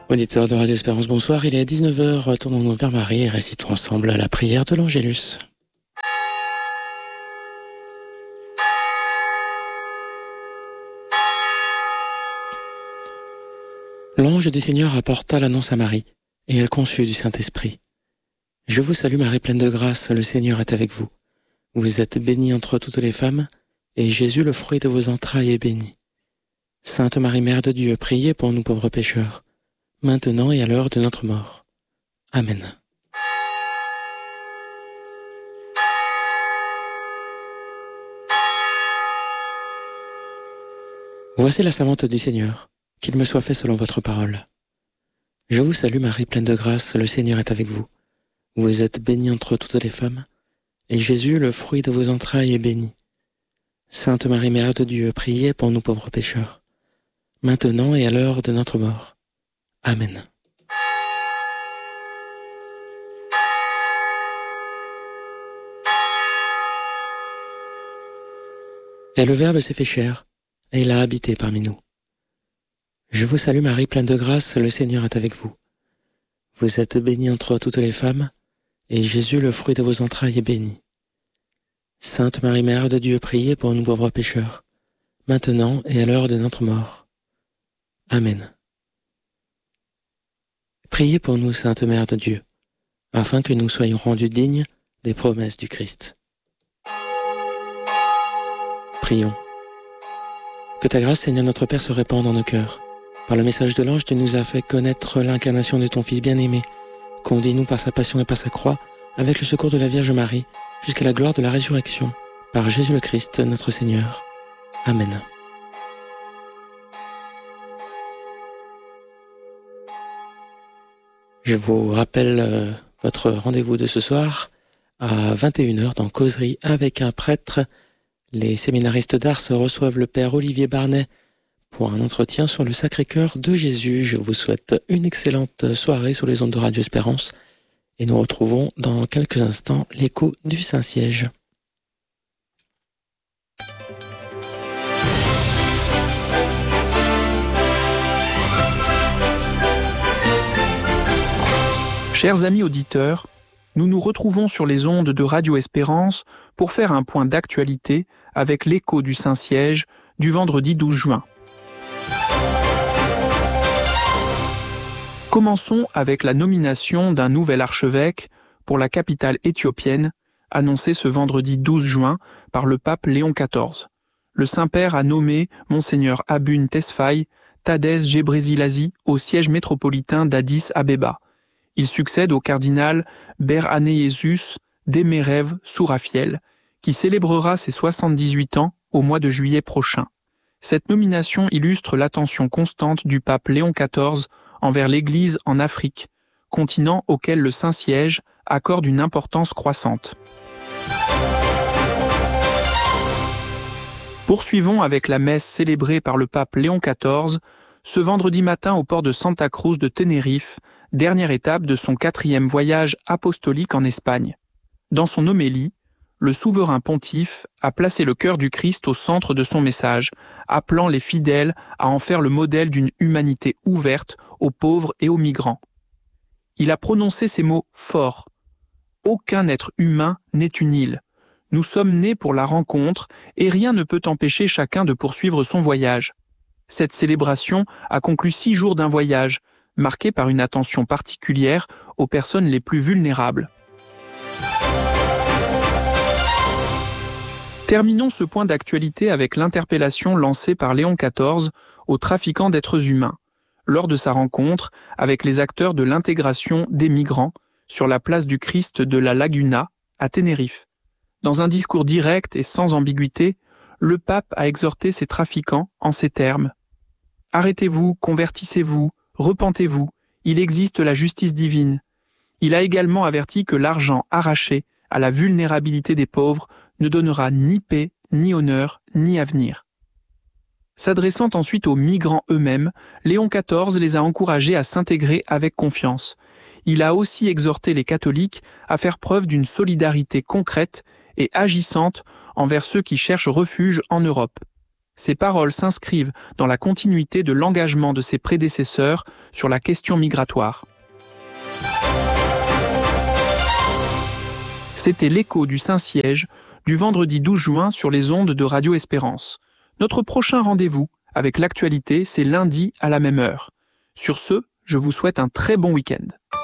Auditeurs de Radio Espérance, bonsoir. Il est 19h, retournons-nous vers Marie et récitons ensemble la prière de l'Angélus. L'ange du Seigneur apporta l'annonce à Marie, et elle conçut du Saint-Esprit. Je vous salue Marie, pleine de grâce, le Seigneur est avec vous. Vous êtes bénie entre toutes les femmes, et Jésus, le fruit de vos entrailles, est béni. Sainte Marie, Mère de Dieu, priez pour nous pauvres pécheurs, maintenant et à l'heure de notre mort. Amen. Voici la servante du Seigneur, qu'il me soit fait selon votre parole. Je vous salue Marie, pleine de grâce, le Seigneur est avec vous. Vous êtes bénie entre toutes les femmes, et Jésus, le fruit de vos entrailles, est béni. Sainte Marie, Mère de Dieu, priez pour nous pauvres pécheurs, maintenant et à l'heure de notre mort. Amen. Et le Verbe s'est fait chair, et il a habité parmi nous. Je vous salue Marie, pleine de grâce, le Seigneur est avec vous. Vous êtes bénie entre toutes les femmes, et Jésus, le fruit de vos entrailles, est béni. Sainte Marie, Mère de Dieu, priez pour nous pauvres pécheurs, maintenant et à l'heure de notre mort. Amen. Priez pour nous, Sainte Mère de Dieu, afin que nous soyons rendus dignes des promesses du Christ. Prions. Que ta grâce, Seigneur notre Père, se répande dans nos cœurs. Par le message de l'ange, tu nous as fait connaître l'incarnation de ton Fils bien-aimé. Conduis-nous par sa passion et par sa croix, avec le secours de la Vierge Marie, jusqu'à la gloire de la résurrection, par Jésus le Christ, notre Seigneur. Amen. Je vous rappelle votre rendez-vous de ce soir à 21h dans Causerie avec un prêtre. Les séminaristes d'Ars reçoivent le Père Olivier Barnet pour un entretien sur le Sacré-Cœur de Jésus. Je vous souhaite une excellente soirée sur les ondes de Radio Espérance et nous retrouvons dans quelques instants l'écho du Saint-Siège. Chers amis auditeurs, nous nous retrouvons sur les ondes de Radio Espérance pour faire un point d'actualité avec l'écho du Saint-Siège du vendredi 12 juin. Commençons avec la nomination d'un nouvel archevêque pour la capitale éthiopienne, annoncée ce vendredi 12 juin par le pape Léon XIV. Le Saint-Père a nommé Monseigneur Abun Tesfaye Thaddeus Ghebreselassie au siège métropolitain d'Addis Abeba. Il succède au cardinal Berhané-Jesus Demerev Sourafiel, qui célébrera ses 78 ans au mois de juillet prochain. Cette nomination illustre l'attention constante du pape Léon XIV envers l'Église en Afrique, continent auquel le Saint-Siège accorde une importance croissante. Poursuivons avec la messe célébrée par le pape Léon XIV ce vendredi matin au port de Santa Cruz de Tenerife, dernière étape de son 4e voyage apostolique en Espagne. Dans son homélie, le souverain pontife a placé le cœur du Christ au centre de son message, appelant les fidèles à en faire le modèle d'une humanité ouverte aux pauvres et aux migrants. Il a prononcé ces mots forts. « Aucun être humain n'est une île. Nous sommes nés pour la rencontre et rien ne peut empêcher chacun de poursuivre son voyage. » Cette célébration a conclu 6 jours d'un voyage, marqué par une attention particulière aux personnes les plus vulnérables. Terminons ce point d'actualité avec l'interpellation lancée par Léon XIV aux trafiquants d'êtres humains, lors de sa rencontre avec les acteurs de l'intégration des migrants sur la place du Christ de la Laguna, à Tenerife. Dans un discours direct et sans ambiguïté, le pape a exhorté ces trafiquants en ces termes. « Arrêtez-vous, convertissez-vous, repentez-vous, il existe la justice divine. » Il a également averti que l'argent arraché à la vulnérabilité des pauvres ne donnera ni paix, ni honneur, ni avenir. S'adressant ensuite aux migrants eux-mêmes, Léon XIV les a encouragés à s'intégrer avec confiance. Il a aussi exhorté les catholiques à faire preuve d'une solidarité concrète et agissante envers ceux qui cherchent refuge en Europe. Ces paroles s'inscrivent dans la continuité de l'engagement de ses prédécesseurs sur la question migratoire. C'était l'écho du Saint-Siège du vendredi 12 juin sur les ondes de Radio Espérance. Notre prochain rendez-vous avec l'actualité, c'est lundi à la même heure. Sur ce, je vous souhaite un très bon week-end.